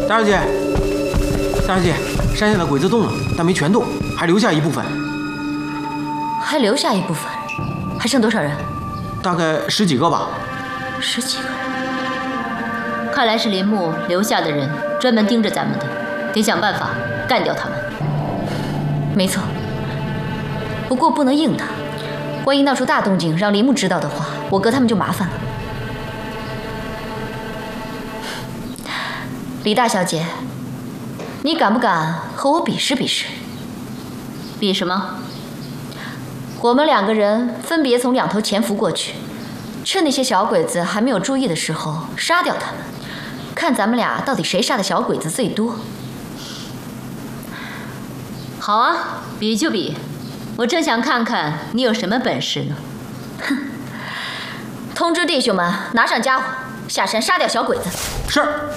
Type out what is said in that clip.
大小姐，大小姐，山下的鬼子动了，但没全动，还留下一部分。 还留下一部分，还剩多少人？ 大概10几个吧。 10几个人。 看来是林木留下的人专门盯着咱们的，得想办法干掉他们。 没错。不过不能硬他，万一闹出大动静，让林木知道的话，我哥他们就麻烦了。李大小姐，你敢不敢和我比试比试？ 比什么？ 我们2个人分别从2头潜伏过去，趁那些小鬼子还没有注意的时候杀掉他们，看咱们俩到底谁杀的小鬼子最多。 好啊，比就比，我正想看看你有什么本事呢。 哼！通知弟兄们拿上家伙，下山杀掉小鬼子。 是。